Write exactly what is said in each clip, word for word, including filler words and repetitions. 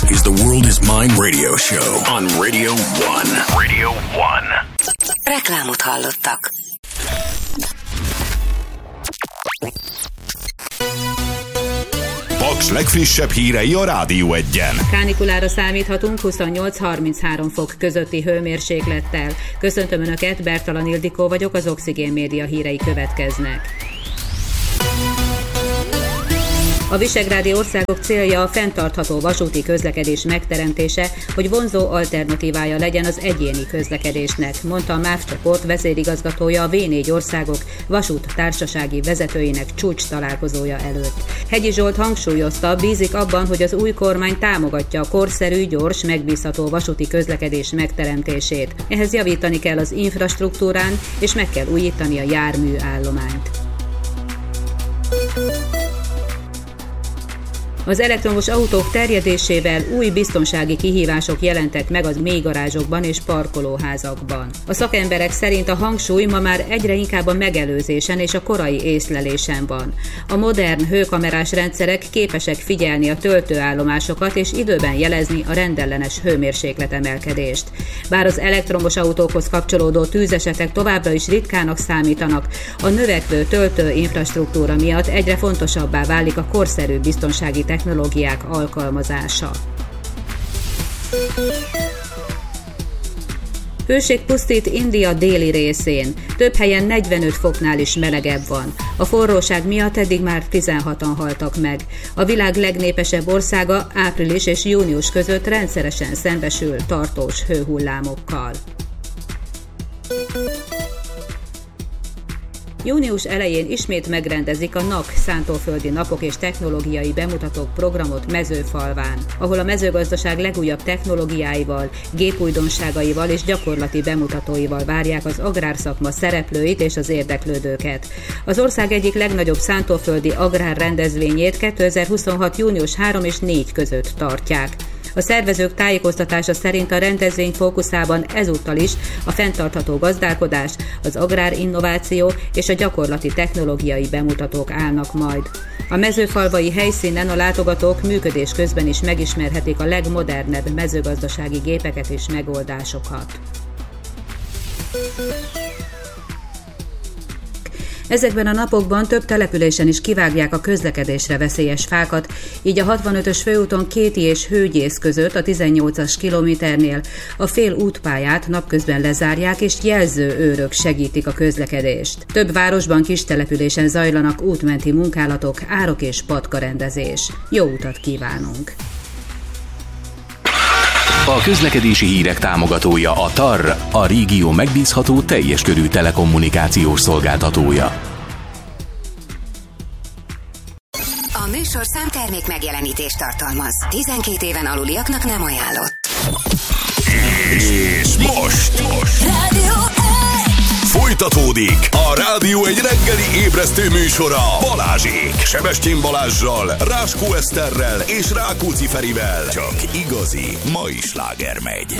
is the World is Mine radio show on Radio One. Radio One. Reklámot hallottak. Paks legfrissebb hírei a Rádió Egyen. Kánikulára számíthatunk huszonnyolc-harminchárom fok közötti hőmérséklettel. Köszöntöm Önöket, Bertalan Ildikó vagyok, az Oxigén Média hírei következnek. A visegrádi országok célja a fenntartható vasúti közlekedés megteremtése, hogy vonzó alternatívája legyen az egyéni közlekedésnek, mondta a MÁV csoport vezérigazgatója a vé négy országok vasút társasági vezetőinek csúcs találkozója előtt. Hegyi Zsolt hangsúlyozta, bízik abban, hogy az új kormány támogatja a korszerű, gyors, megbízható vasúti közlekedés megteremtését. Ehhez javítani kell az infrastruktúrán, és meg kell újítani a járműállományt. Az elektromos autók terjedésével új biztonsági kihívások jelentek meg az mélygarázsokban és parkolóházakban. A szakemberek szerint a hangsúly ma már egyre inkább a megelőzésen és a korai észlelésen van. A modern hőkamerás rendszerek képesek figyelni a töltőállomásokat és időben jelezni a rendellenes hőmérsékletemelkedést. Bár az elektromos autókhoz kapcsolódó tűzesetek továbbra is ritkának számítanak, a növekvő töltőinfrastruktúra miatt egyre fontosabbá válik a korszerű biztonsági technológiák alkalmazása. Hőség pusztít India déli részén. Több helyen negyvenöt foknál is melegebb van. A forróság miatt eddig már tizenhatan haltak meg. A világ legnépesebb országa április és június között rendszeresen szembesül tartós hőhullámokkal. Június elején ismét megrendezik a NAK szántóföldi napok és technológiai bemutatók programot Mezőfalván, ahol a mezőgazdaság legújabb technológiáival, gépújdonságaival és gyakorlati bemutatóival várják az agrárszakma szereplőit és az érdeklődőket. Az ország egyik legnagyobb szántóföldi agrárrendezvényét kétezer-huszonhat. június harmadika és négy között tartják. A szervezők tájékoztatása szerint a rendezvény fókuszában ezúttal is a fenntartható gazdálkodás, az agrárinnováció és a gyakorlati technológiai bemutatók állnak majd. A mezőfalvai helyszínen a látogatók működés közben is megismerhetik a legmodernebb mezőgazdasági gépeket és megoldásokat. Ezekben a napokban több településen is kivágják a közlekedésre veszélyes fákat, így a hatvanötös főúton Kéti és Hőgyész között a tizennyolcas kilométernél a fél útpályát napközben lezárják, és jelzőőrök segítik a közlekedést. Több városban, kis településen zajlanak útmenti munkálatok, árok és patkarendezés. Jó utat kívánunk! A közlekedési hírek támogatója a TAR, a régió megbízható teljes körű telekommunikációs szolgáltatója. A műsorszám termék megjelenítést tartalmaz. tizenkét éven aluliaknak nem ajánlott. És most, most. Rádió Folytatódik a Rádió egy reggeli ébresztő műsora Balázsék, Sebestyén Balázssal, Ráskó Eszterrel és Rákóczi Ferivel. Csak igazi mai sláger megy.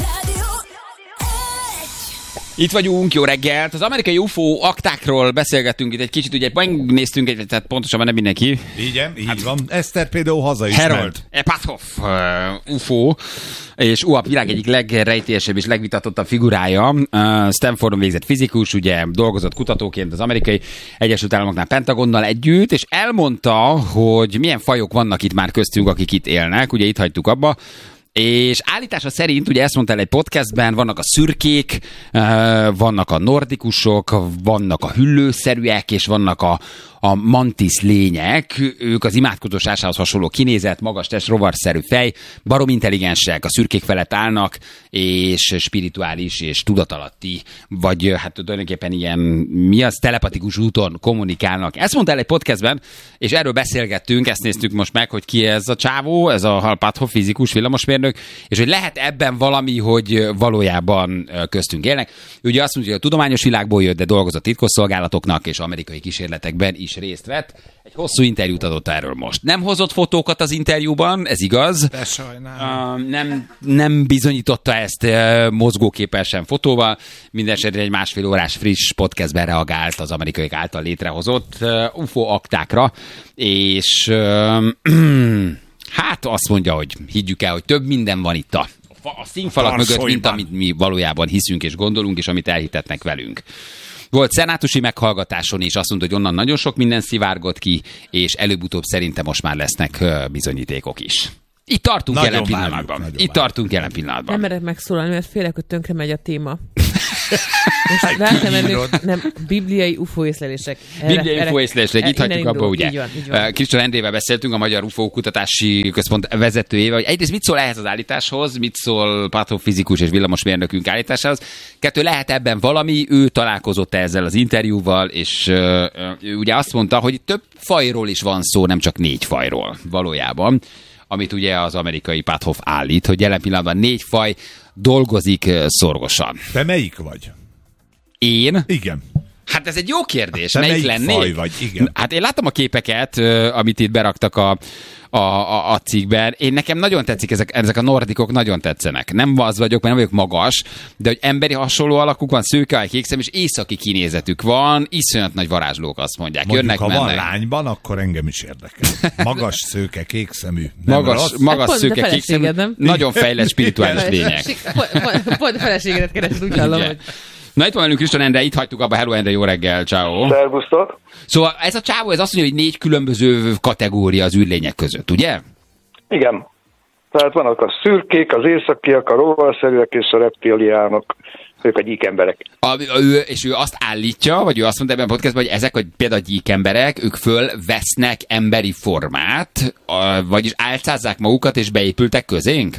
Itt vagyunk, jó reggelt! Az amerikai u f o aktákról beszélgettünk itt egy kicsit, ugye megnéztünk egy, tehát pontosabban nem mindenki. Igen, így hát, van. Eszter például haza is Harold ment. Epathoff uh, u f o, és u á pé világ egyik legrejtélyesebb és legvitatottabb figurája. Uh, Stanfordon végzett fizikus, ugye dolgozott kutatóként az amerikai Egyesült Államoknál, Pentagonnal együtt, és elmondta, hogy milyen fajok vannak itt már köztünk, akik itt élnek. Ugye itt hagytuk abba. És állítása szerint, ugye ezt mondta el egy podcastben, vannak a szürkék, vannak a nordikusok, vannak a hüllőszerűek, és vannak a, a mantis lények. Ők az imádkozásához hasonló kinézet, magas test, rovarszerű fej, barom intelligensek, a szürkék felett állnak, és spirituális és tudatalatti, vagy hát tulajdonképpen ilyen, mi az, telepatikus úton kommunikálnak. Ezt mondta el egy podcastben, és erről beszélgettünk, ezt néztük most meg, hogy ki ez a csávó, ez a Epathoff fizikus, villamosmérnök, és hogy lehet ebben valami, hogy valójában köztünk élnek. Ugye azt mondja, hogy a tudományos világból jött, de dolgozott titkosszolgálatoknak, és amerikai kísérletekben is részt vett. Egy hosszú interjút adott erről most. Nem hozott fotókat az interjúban, ez igaz. De sajnálom. Uh, nem, nem bizonyította ezt uh, mozgóképesen fotóval. Mindenesetre egy másfél órás friss podcastben reagált az amerikaiak által létrehozott uh, u f o aktákra, és uh, Hát azt mondja, hogy higgyük el, hogy több minden van itt a, a színfalak mögött, mint amit mi valójában hiszünk és gondolunk, és amit elhitetnek velünk. Volt szenátusi meghallgatáson, és azt mondta, hogy onnan nagyon sok minden szivárgott ki, és előbb-utóbb szerintem most már lesznek bizonyítékok is. Itt tartunk nagyon jelen várjuk, pillanatban. Itt várjuk. tartunk jelen pillanatban. Nem merek megszólalni, mert félek, hogy tönkre megy a téma. Most lehetne menni, nem, bibliai ufó észlelések. Bibliai ufó észlelések, itt hagyjuk abba, ugye. Így van, így van. Krisztián Endrével beszéltünk, a Magyar ufó Kutatási Központ vezetőjével, hogy egyrészt mit szól ehhez az állításhoz, mit szól patofizikus és villamosmérnökünk állításához. Kettő, lehet ebben valami, ő találkozott ezzel az interjúval, és uh, ő ugye azt mondta, hogy több fajról is van szó, nem csak négy fajról valójában, amit ugye az amerikai Puthoff állít, hogy jelen pillanatban négy faj dolgozik szorgosan. Te melyik vagy? Én? Igen. Hát ez egy jó kérdés. Te melyik melyik lennék? faj vagy? Igen. Hát én láttam a képeket, amit itt beraktak a, a, a, a cikkben. Én nekem nagyon tetszik, ezek, ezek a nordikok nagyon tetszenek. Nem az vagyok, mert nem vagyok magas, de hogy emberi hasonló alakuk van, szőke, kékszem, és északi kinézetük van, iszonyat nagy varázslók, azt mondják. Mondjuk, jönnek, ha mennek. van lányban, akkor engem is érdekel. Magas, szőke, kékszemű. Magas, magas hát szőke, kékszemű. Nagyon fejlett spirituális lények. Pont a feleségedet keresed, úgy hallom, hogy... Na itt van velünk Krisztián Endre, itt hagytuk abba. Hello Endre, jó reggel, ciao. Szervusztok. Szóval ez a csávó, ez azt mondja, hogy négy különböző kategória az űrlények között, ugye? Igen. Tehát vannak a szürkék, az északiak, a rovarszerűek és a reptiliánok. Ők a gyíkemberek. A, ő, és ő azt állítja, vagy ő azt mondta ebben a podcastban, hogy ezek, hogy például a gyíkemberek, ők fölvesznek emberi formát, a, vagyis álcázzák magukat, és beépültek közénk?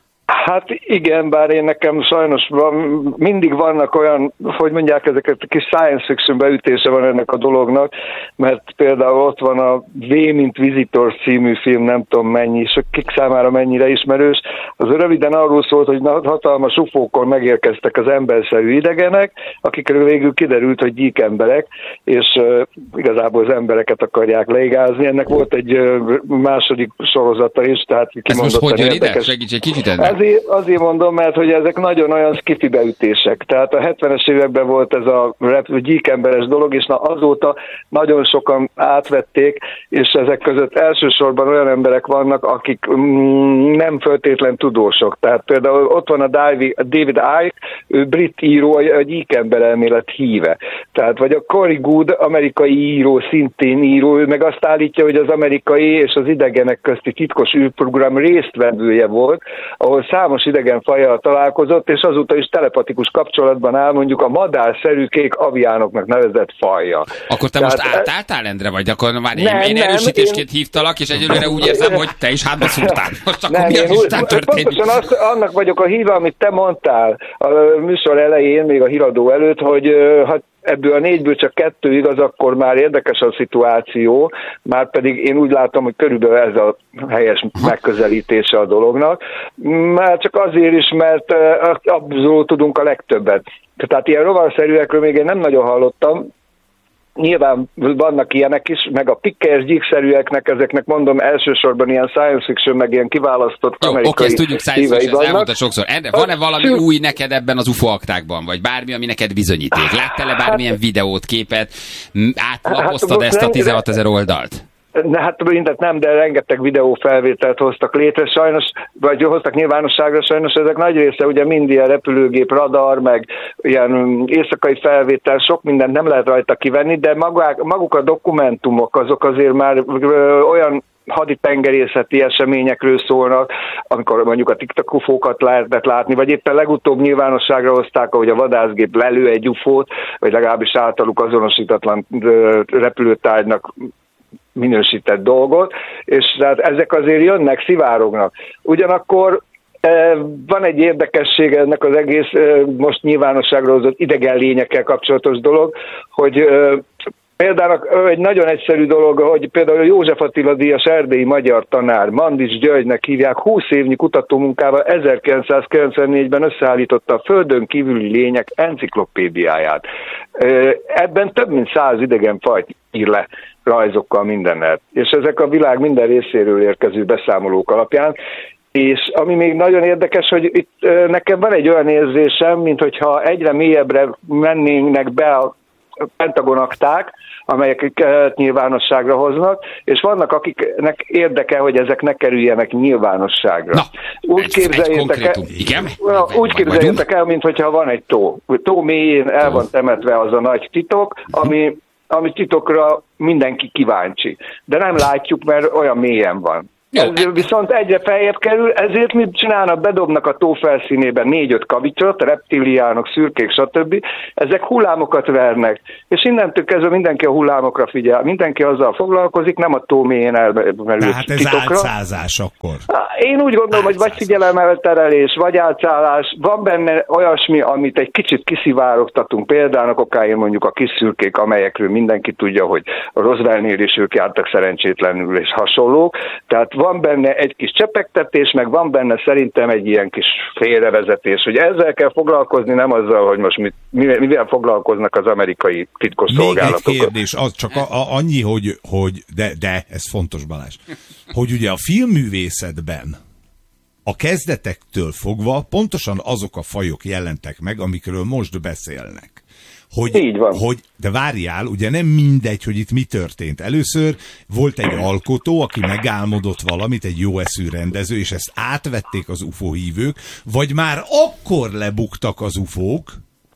Hát igen, bár én nekem sajnos van, mindig vannak olyan, hogy mondják, ezeket a kis science fiction beütése van ennek a dolognak, mert például ott van a V mint Visitor című film, nem tudom mennyi, és kik számára mennyire ismerős. Az röviden arról szólt, hogy hatalmas ufókon megérkeztek az emberszerű idegenek, akikről végül kiderült, hogy gyíkemberek, és uh, igazából az embereket akarják leigázni. Ennek volt egy uh, második sorozata is, tehát kimondottan érdekes. Segíts egy kicsit ennek. Azért, azért mondom, mert hogy ezek nagyon olyan skifi beütések. Tehát a hetvenes években volt ez a gyíkemberes dolog, és na azóta nagyon sokan átvették, és ezek között elsősorban olyan emberek vannak, akik mm, nem feltétlen tudósok. Tehát például ott van a David Icke, ő brit író, a gyíkember elmélet híve. Tehát vagy a Corey Goode, amerikai író, szintén író, ő meg azt állítja, hogy az amerikai és az idegenek közti titkos űrprogram résztvevője volt, ahol számos idegen fajjal találkozott, és azóta is telepatikus kapcsolatban áll mondjuk a madárszerű kék aviánoknak nevezett fajja. Akkor te Tehát, most átálltál, Endre, vagy akkor már én, nem, én nem, erősítésként én... hívtalak, és egyelőre úgy érzem, hogy te is hátba szúrtál. Most akkor nem, mi az Isten úgy, történik? Pontosan azt, annak vagyok a híve, amit te mondtál a műsor elején, még a híradó előtt, hogy hát ebből a négyből csak kettő igaz, akkor már érdekes a szituáció, már pedig én úgy látom, hogy körülbelül ez a helyes megközelítése a dolognak. Már csak azért is, mert abból tudunk a legtöbbet. Tehát ilyen rovarszerűekről még én nem nagyon hallottam. Nyilván vannak ilyenek is, meg a pikkelyes gyíkszerűeknek, ezeknek mondom elsősorban ilyen science fiction, meg ilyen kiválasztott Jó, amerikai oké, ezt tudjuk, science fiction, elmondta sokszor. Endre, van-e valami Szű... új neked ebben az ufó aktákban, vagy bármi, ami neked bizonyíték? Láttál-e bármilyen videót, képet? Átlapoztad hát, ezt a tizenhatezer oldalt? De hát mindent nem, de rengeteg videófelvételt hoztak létre, sajnos, vagy hoztak nyilvánosságra, sajnos ezek nagy része ugye mind ilyen repülőgép, radar, meg ilyen éjszakai felvétel, sok mindent nem lehet rajta kivenni, de maguk, maguk a dokumentumok azok azért már ö, olyan haditengerészeti eseményekről szólnak, amikor mondjuk a tiktakufókat lehetett látni, vagy éppen legutóbb nyilvánosságra hozták, ahogy a vadászgép lelő egy ufót, vagy legalábbis általuk azonosítatlan ö, repülőtárgynak minősített dolgot, és tehát ezek azért jönnek, szivárognak. Ugyanakkor e, van egy érdekesség ennek az egész e, most nyilvánosságra hozott idegen lényekkel kapcsolatos dolog, hogy e, például egy nagyon egyszerű dolog, hogy például József Attila díjas erdélyi magyar tanár, Mandics Györgynek hívják, húsz évnyi kutatómunkával ezerkilencszázkilencvennégyben összeállította a földön kívüli lények enciklopédiáját. Ebben több mint száz idegen fajt ír le rajzokkal, mindennel. És ezek a világ minden részéről érkező beszámolók alapján. És ami még nagyon érdekes, hogy itt nekem van egy olyan érzésem, mint hogyha egyre mélyebbre mennének be a Pentagon akták, amelyeket nyilvánosságra hoznak, és vannak, akiknek érdeke, hogy ezek ne kerüljenek nyilvánosságra. Na, úgy egy, képzeljétek egy el, igen? Na, úgy képzeljétek el, mintha van egy tó. Tó mélyén el van temetve az a nagy titok, ami, ami titokra mindenki kíváncsi. De nem látjuk, mert olyan mélyen van. Ez viszont egyre feljebb kerül, ezért mit csinálnak? Bedobnak a tó felszínében négy-öt kavicsot, reptiliánok, szürkék, stb. Ezek hullámokat vernek, és innentől kezdve mindenki a hullámokra figyel, mindenki azzal foglalkozik, nem a tó mélyén elmerült Tehát ez titokra. álcázás akkor. Én úgy gondolom, hogy vagy figyelemelterelés, vagy álcálás, van benne olyasmi, amit egy kicsit kiszivárogtatunk, például a kokáin mondjuk a kis szürkék, amelyekről mindenki tudja, hogy a Roswellnél is ők jártak szerencsétlenül és hasonlók, tehát van benne egy kis csepegtetés, meg van benne szerintem egy ilyen kis félrevezetés, hogy ezzel kell foglalkozni, nem azzal, hogy most mit, mivel foglalkoznak az amerikai titkosszolgálatok. Még egy kérdés, az csak a, a, annyi, hogy, hogy de, de ez fontos, Balázs, hogy ugye a filmművészetben a kezdetektől fogva pontosan azok a fajok jelentek meg, amikről most beszélnek. Hogy, Így van. hogy, de várjál, ugye nem mindegy, hogy itt mi történt. Először volt egy alkotó, aki megálmodott valamit, egy jó eszű rendező, és ezt átvették az ufó hívők, vagy már akkor lebuktak az ufók,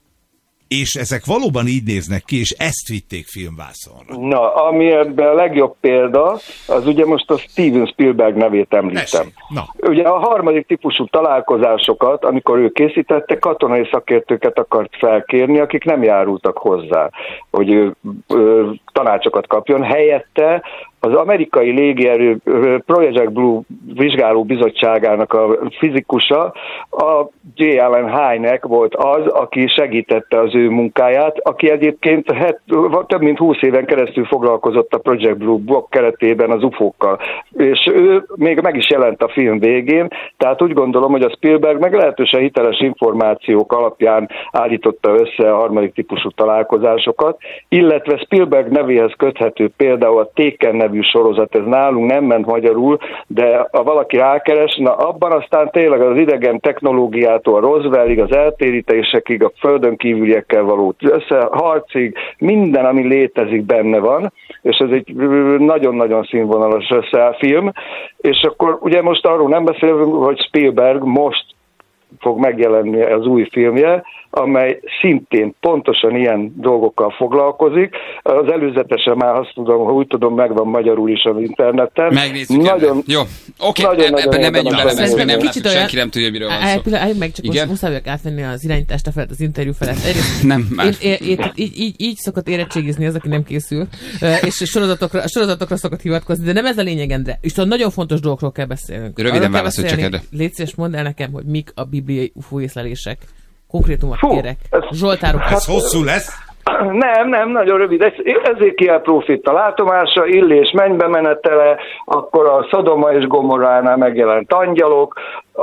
és ezek valóban így néznek ki, és ezt vitték filmvászonra. Na, ami ebben a legjobb példa, az ugye most a Steven Spielberg nevét említem. Ugye a harmadik típusú találkozásokat, amikor ő készítette, katonai szakértőket akart felkérni, akik nem járultak hozzá, hogy ő, ő tanácsokat kapjon. Helyette az amerikai légierő Project Blue vizsgáló bizottságának a fizikusa, a J. Allen Hynek volt az, aki segítette az ő munkáját, aki egyébként het, több mint húsz éven keresztül foglalkozott a Project Blue blokk keretében az ufókkal. És ő még meg is jelent a film végén, tehát úgy gondolom, hogy a Spielberg meglehetősen hiteles információk alapján állította össze a harmadik típusú találkozásokat, illetve Spielberg nevéhez köthető például a Taken nevű sorozat, ez nálunk nem ment magyarul, de ha valaki rákeres, na abban aztán tényleg az idegen technológiától a Roswellig, az eltérítésekig, a földön kívüliekkel való összeharcig, minden, ami létezik, benne van, és ez egy nagyon-nagyon színvonalas film, és akkor ugye most arról nem beszélünk, hogy Spielberg most fog megjelenni az új filmje, amely szintén pontosan ilyen dolgokkal foglalkozik. Az előzetesen már azt tudom, hogy úgy tudom, megvan magyarul is az interneten. Megnézzük. Nagyon, jó, oké, okay, ebben nem menjünk bele, mert még nem látszik, senki nem tudja, miről van szó. Álljunk meg, csak most muszáj vagyok átvenni az irányítást felett, az interjú felett. Egyrészt, nem, már. Én, én, én, így, így, így szokott érettségizni az, aki nem készül, és sorozatokra, sorozatokra szokott hivatkozni, de nem ez a lényeg, Endre. És nagyon fontos dolgokról kell beszélnünk. Röviden válaszolj csak erre. Légy szíves, mondd el nekem, hogy mik a bibliai ufó észlelések. Konkrétumot Fú, kérek. Zsoltárok. Ez hosszú lesz? Nem, nem, nagyon rövid. Ezékiel próféta látomása, Illés mennybe menetele, akkor a Szodoma és Gomorránál megjelent angyalok,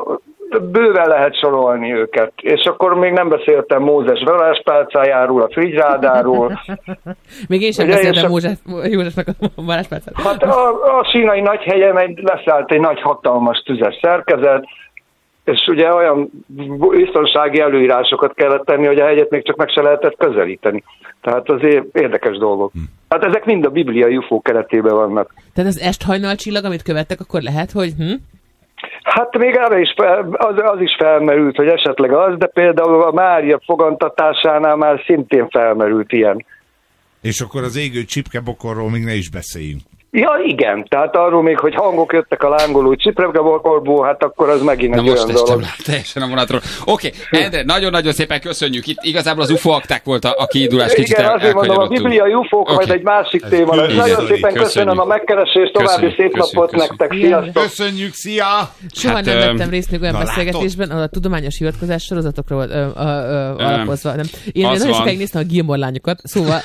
bőven lehet sorolni őket. És akkor még nem beszéltem Mózes varázspálcájáról, a Frigyrádáról. Még én sem ugye, beszéltem Mózes, Józsefnek a varázspálcájáról. Hát a, a sínai nagyhegyen egy, leszállt egy nagy hatalmas tüzes szerkezet, és ugye olyan biztonsági előírásokat kellett tenni, hogy a hegyet még csak meg se lehetett közelíteni. Tehát azért érdekes dolgok. Hm. Hát ezek mind a bibliai ufó keretében vannak. Tehát az esthajnal csillag, amit követtek, akkor lehet, hogy... Hm? Hát még arra is fel, az, az is felmerült, hogy esetleg az, de például a Mária fogantatásánál már szintén felmerült ilyen. És akkor az égő csipkebokorról még ne is beszéljünk. Ja, igen, tehát arról még, hogy hangok jöttek a lángoló csipkebokorból, hát akkor az megint egy olyan dolog. Teljesen a vonatról. Oké, okay. Endre, nagyon-nagyon szépen köszönjük. Itt igazából az ufó akták volt a, a kiindulás. Kicsit igen, azért mondom, a bibliai ufók okay. Majd egy másik ez téma lesz. Nagyon szépen köszönöm köszönjük. A megkeresést, további szép napot nektek. Sziasztok! Köszönjük, szia! Soha hát, nem vettem részt még olyan beszélgetésben, a tudományos hivatkozás sorozatokra volt alapozva. Én nagyon sokáig néztem a Gilmore lányokat, szóval...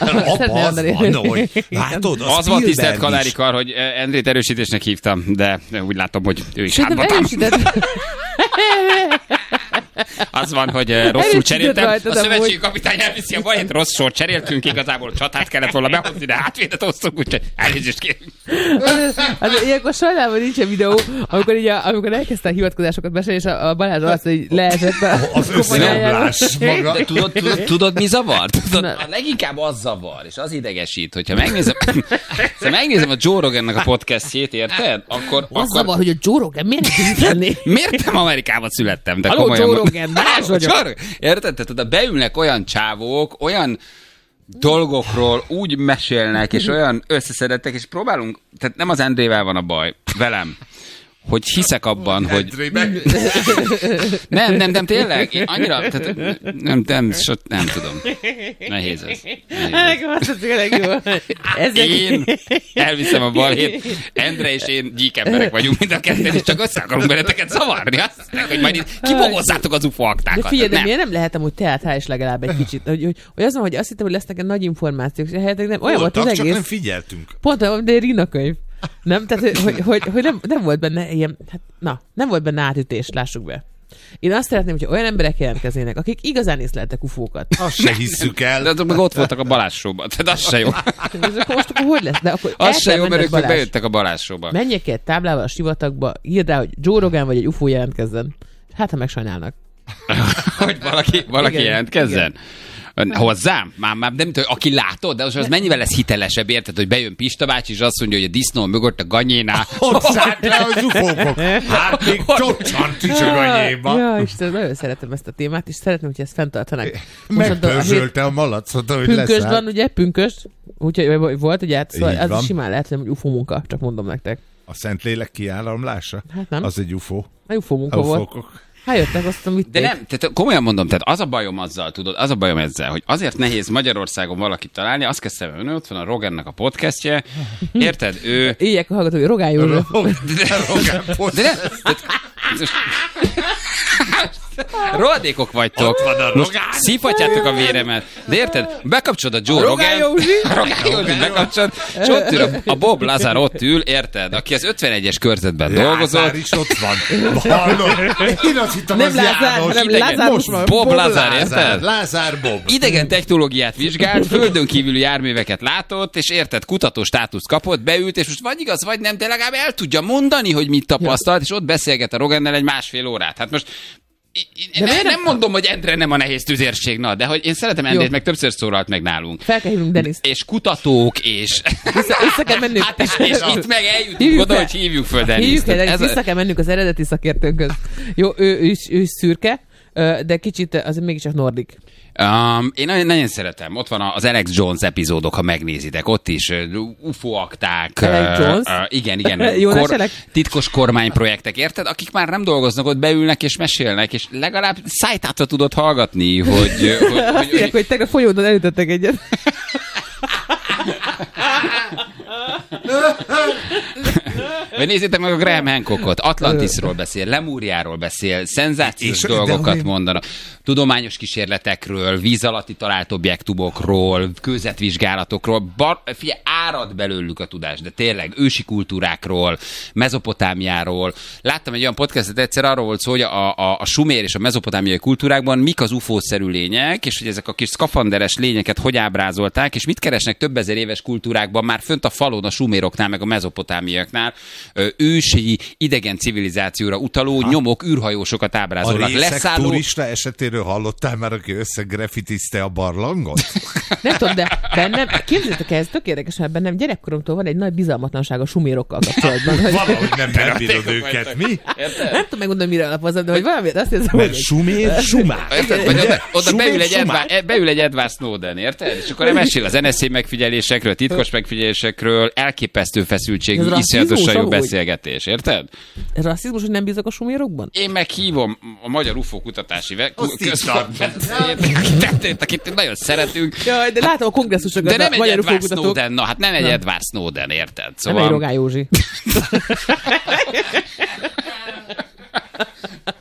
Látod, az van tisztelt Kalári Kar, hogy Endrét erősítésnek hívtam, de úgy látom, hogy ő is hátba tám. Az van, hogy uh, rosszul cseréltem. rajtad A szövetségi amúgy. kapitány elviszi a bajét, rossz sor cseréltünk, igazából csatát kellett volna behozni, de hátvédet hoztunk, úgyhogy elnézést kérünk. Hát ilyenkor sajnálom, hogy nincsen videó, amikor, így a, amikor elkezdte a hivatkozásokat mesélni, és a, a Balázs azt, hogy leesett a Az összeomlás maga. De tudod, tudod, tudod, mi zavar? Tudod, a leginkább az zavar, és az idegesít, hogyha megnézem, szóval megnézem a Joe Rogannek a podcastjét, érted? Akkor, Az akkor zavar, hogy a Joe Rogan miért nem lenni? miért nem Amerikában születtem? De Halló, komolyan Joe mondom. Rogan, Balázs vagyok. Joe Rogan. Érted? Tehát oda beülnek olyan csávók, olyan dolgokról úgy mesélnek, és olyan összeszedettek, és próbálunk, tehát nem az Endrével van a baj, velem, hogy hiszek abban, hogy... Nem, nem, nem, tényleg, én annyira, tehát nem, nem, so, nem tudom. Nehéz ez. Nehéz ez. Nekem azt a tényleg jó. Ezek... Én elviszem a balhét, Endre és én gyík emberek vagyunk mind a ketten, és csak össze akarunk benneteket zavarni. Azt, hogy majd itt kibogozzátok az ufó aktákat. De figyelj, de nem. miért nem lehet amúgy teátrális legalább egy kicsit? Hogy, hogy, hogy azon, hogy azt hittem, hogy lesznek nagy információk, és helyetleg nem. Olyan volt az Voltak, csak egész. nem figyeltünk. Pont olyan, de egy Rina könyv. Nem? Tehát, hogy, hogy, hogy nem, nem volt benne ilyen, hát, na, nem volt benne átütés, lássuk be. Én azt szeretném, hogy olyan emberek jelentkeznének, akik igazán észleltek ufókat. Azt se hisszük De el. azok meg ott voltak a Balázs showban, tehát az se jó. És akkor most akkor hogy lesz? De akkor el Az se kell jó, mert menned, ők meg Balázs. bejöttek a Balázs showba. Menjek ki egy táblával a sivatagba, írd rá, hogy Joe Rogan vagy egy ufó jelentkezzen. Hát, ha megsajnálnak. Hogy valaki, valaki Igen, jelentkezzen. Hozzám? Már, már nem tudom, aki látod, de az, az mennyivel lesz hitelesebb, érted, hogy bejön Pista bácsi, és azt mondja, hogy a disznó mögött a ganyénál. Ott szállt le az ufókok. Hát még csocsant is a ganyéba. Ja, Isten, nagyon szeretem ezt a témát, és szeretném, hogy ezt fenntartanák. Most mondom, a hét- Megpörzsölte a malacot, hogy Pünkösd leszállt. van, ugye? Pünkösd. Úgyhogy volt, ugye? Hát, szóval Így az van. simán lehet, hogy ufó munka, csak mondom nektek. A Szentlélek kiállamlása? Hát nem. Az egy ufó. A ufó munka A volt. ufókok. Hát jöttek, azt tudom, De nem, tehát komolyan mondom, tehát az a bajom azzal, tudod, az a bajom ezzel, hogy azért nehéz Magyarországon valakit találni, azt kezdtem önő, ott van a Rogannak a podcastje, érted, ő... Éjjel a hallgatói, Rogán József. De nem, tehát, rohadékok vagytok. Most szívhatjátok a véremet. De érted? Bekapcsolod a Joe Rogan. Rogán Józsi. Rogán Józsi bekapcsolod, és ott ül a, a Bob Lazar ott ül, érted? Aki az ötvenegyes körzetben dolgozott. Lázár is ott van. Hallod? Én azt hittem, Nem az Lázár, János. hanem idegen. Lázár Most van. Bob Bob Lazar, Lázár, érted? Lázár Bob. Idegen technológiát vizsgált, földön kívüli járműveket látott, és érted, kutató státuszt kapott, beült, és most vagy igaz, vagy nem, de legalább el tudja mondani, hogy mit tapasztalt, és ott beszélget a Rogannel egy másfél órát. Hát most én, én nem, nem mondom, hogy Endre nem a nehéz tüzérség, na, de hogy én szeretem Endrét, meg többször szólalt meg nálunk. Fel kell hívnunk Deniszt. És kutatók, és... Vissza, vissza kell mennünk. Hát és, és itt meg eljutunk Hívjuk oda, fel. hogy hívjuk föl Hívjuk Deniszt. el, Ez Deniszt, vissza a... kell mennünk az eredeti szakértőnkhöz. Jó, ő, ő, is, ő is szürke, ö, de kicsit azért mégiscsak nordik. Um, én nagyon, nagyon szeretem. Ott van az Alex Jones epizódok, ha megnézitek. Ott is uh, U F O akták. Alex uh, Jones? Uh, igen, igen. Jó Kor, leselek? titkos kormányprojektek, érted? Akik már nem dolgoznak, ott beülnek és mesélnek, és legalább szájtátra tudod hallgatni, hogy... hogy, hogy, Azt írják, hogy tegnap folyódon elütöttek egyet. Vagy nézzétek meg a Graham Hancockot, Atlantisról beszél, Lemúriáról beszél, szenzációs És- dolgokat de- mondanak, tudományos kísérletekről, víz alatti talált objektumokról, kőzetvizsgálatokról, bar, figyelj, árad belőlük a tudás, de tényleg ősi kultúrákról, Mezopotámiáról. Láttam egy olyan podcastet, egyszer arról volt szó, hogy a, a, a sumér és a mezopotámiai kultúrákban mik az ufószerű lények, és hogy ezek a kis szkafanderes lényeket hogy ábrázolták, és mit keresnek több ezer éves kultúrákban már fönt a falon a suméroknál, meg a mezopotámiaknál ö, ősi idegen civilizációra utaló ha. nyomok, űrhajósokat A ábrázolnak. részek Leszálló... turista esetéről hallottál már, aki összegrafitizte a barlangot? Nem tudom, de bennem, képzeljétek el, ez tök érdekes, mert bennem gyerekkoromtól van egy nagy bizalmatlanság a sumérokkal kapcsolatban. Hogy Valahogy nem megbírod őket, mi? nem tudom megmondani, mire alapozom, de hogy valamit azt hiszem, Mert hogy... sumér, sumár. Érted? Vagy oda, oda Sumér, beül, egy sumár. Edward, beül egy Edward Snowden, érted? És akkor mesél az en es zé megfigyelésekről, titkos megfigyelésekről, elképesztő feszültségű, Ez rasszizmus iszonyatosan jó amúgy? beszélgetés, érted? Ez rasszizmus, hogy nem bízok a sumérokban? Én meghívom a Magyar ufó kutatási ve- Azt központot, akit- akit nagyon szeretünk, Jaj, de látom a kongresszusokat, de nem a egy magyar Edward ufókutatók. Snowden, na hát nem egy Edward Snowden, érted? Nem egy Rogán Józsi.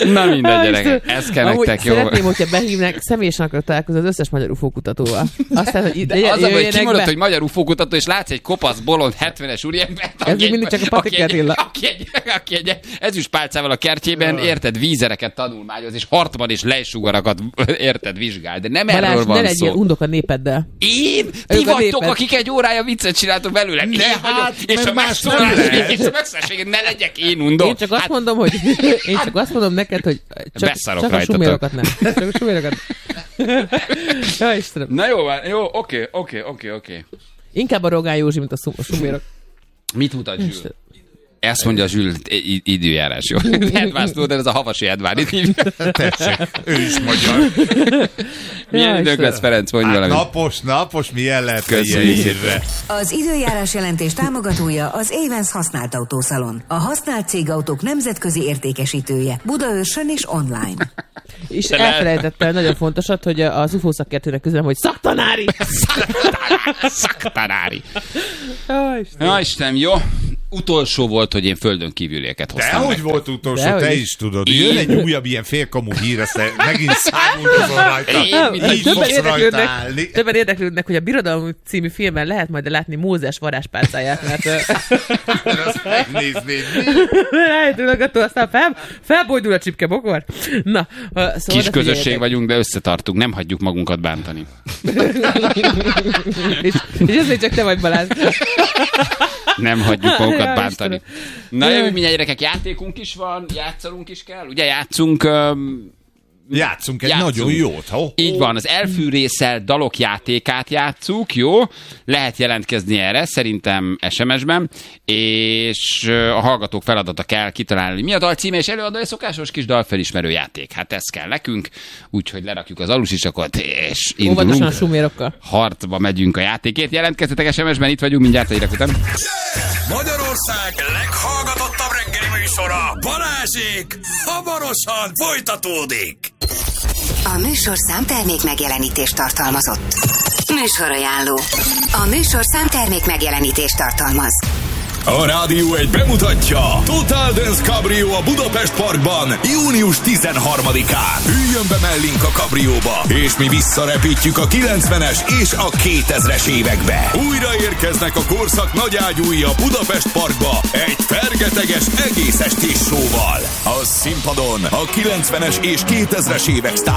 Na mindegy, gyerekek, ez kell Amúgy nektek, jó? szeretném, hogyha behívnák, személyesen akarok találkozni az összes magyar ufó kutatóval. Aztán, hogy ide, De az, hogy jöjjenek kimondod, be. hogy magyar ufó kutató, és látsz egy kopasz, bolond, hetvenes úriembert, Ez még mindig csak a Patrik Attila. aki egy, aki egy ezüstpálcával a kertjében, érted, vízereket tanulmányoz, és hartban is lejsugarakat, érted, vizsgál. De nem Balázs, erről ne van legyél szó. undok a népeddel. Én? Ti Ők a vagytok, néped. akik egy órája viccet csináltok belőlem. Én De vagyok, hát, és mert a más nem megszólalás, lehet. és a megszólalás, ne legyek én undok. Én csak azt mondom, hogy én csak azt mondom neked, hogy csak, Beszarok csak a rajtatok. sumérokat nem. Csak a sumérokat. Ja, Istenem. Na jó, van, jó, oké, oké, oké, oké. Inkább a Rogán Józsi, mint a szum- a sumérok. Mit mutat Zsül? Ezt mondja Zsül, i- időjárás, jó? Edvárd de ez a havasi Edvárd. Itt hívja. Tessék, ő is magyar. Milyen Ja, idők Istenem. lesz, Ferenc, mondj Hát valamit. napos, napos, milyen lehet ilyen Köszönjük évre? Az időjárás jelentés támogatója az Avens használt autószalon. A használt cégautók nemzetközi értékesítője. Budaörsön és online. És Te le- elfelejtettem nagyon fontosat, hogy az ufó szakértőnek közülem, hogy szaktanári! Szaktanári. Ja, Istenem. Na Istenem, jó. Utolsó volt, hogy én földön kívülieket De hoztam hogy nektek. volt utolsó, Dehogy te is. is tudod. Jön egy újabb ilyen félkamú hír, ezt te megint számolkozol rajta. Én, mint Így Többen fogsz rajta érdeklődnek, állni. többen érdeklődnek, hogy a Birodalom című filmben lehet majd látni Mózes varázspálcáját, mert Azt megnéznéd. eltűnögató, aztán fel, felbojdul a csipke bokor. Na, ö, szóval Kis de közösség figyeljetek. vagyunk, de összetartunk, nem hagyjuk magunkat bántani. és, és ezért csak te vagy, Balázs. Nem hagyjuk magunkat Ja, bántani. Na Jaj. jövő mindjárt gyerekek, játékunk is van, játszalunk is kell. Ugye játszunk... Um, Játszunk egy Játszunk. nagyon jót. Ho, Így van, az elfűrészel dalok játékát játszuk, jó? Lehet jelentkezni erre, szerintem es em es-ben, és ö, a hallgatók feladata kell kitalálni, hogy mi a dal címe, és előadó egy szokásos kis dalfelismerő játék. Hát ez kell nekünk, úgyhogy lerakjuk az alusisakot, és Óvatosan a indulunk. sumérokkal. Harcba megyünk a játékért. Jelentkeztetek es em es-ben, itt vagyunk, mindjárt a hírek után. Magyarország leghallgatottabb reggeli műsora, Balázsék, hamarosan folytatódik. A műsor számtermék megjelenítést tartalmazott. Műsorajánló. A műsor számtermék megjelenítést tartalmaz. A Rádió egy bemutatja Total Dance Cabrio a Budapest Parkban június tizenharmadikán. Üljön be mellénk a kabrióba, és mi visszarepítjük a kilencvenes és a kétezres évekbe. Újra érkeznek a korszak nagyágyúi a Budapest Parkba egy fergeteges egész estés showval. A színpadon a kilencvenes és kétezres évek sztár